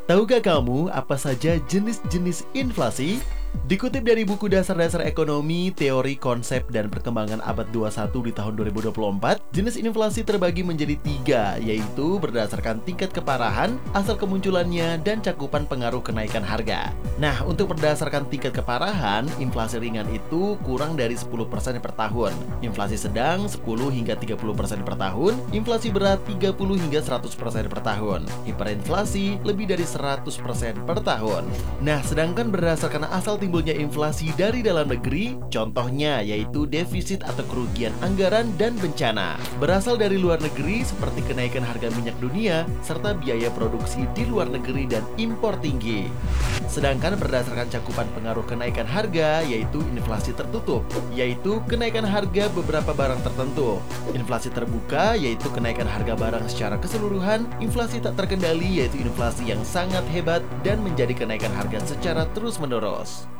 Tahukah kamu apa saja jenis-jenis inflasi? Dikutip dari buku Dasar-Dasar Ekonomi, Teori, Konsep, dan Perkembangan Abad 21 di tahun 2024, jenis inflasi terbagi menjadi 3, yaitu berdasarkan tingkat keparahan, asal kemunculannya, dan cakupan pengaruh kenaikan harga. Nah, untuk berdasarkan tingkat keparahan, inflasi ringan itu kurang dari 10% per tahun. Inflasi sedang 10 hingga 30% per tahun, inflasi berat 30 hingga 100% per tahun. Hiperinflasi lebih dari 100% per tahun. Nah, sedangkan berdasarkan asal timbulnya inflasi dari dalam negeri, contohnya yaitu defisit atau kerugian anggaran dan bencana. Berasal dari luar negeri seperti kenaikan harga minyak dunia, serta biaya produksi di luar negeri dan impor tinggi. Sedangkan berdasarkan cakupan pengaruh kenaikan harga, yaitu inflasi tertutup, yaitu kenaikan harga beberapa barang tertentu. Inflasi terbuka, yaitu kenaikan harga barang secara keseluruhan. Inflasi tak terkendali, yaitu inflasi yang sangat hebat dan menjadi kenaikan harga secara terus-menerus.